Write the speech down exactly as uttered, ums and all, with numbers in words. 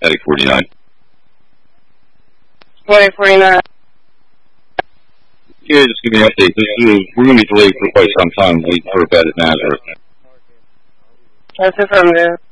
Attic forty-nine. Attic forty-nine. Yeah, just give me an update. This is, we're going to be delayed for quite some time waiting for a bed at Nazareth. That's affirmative.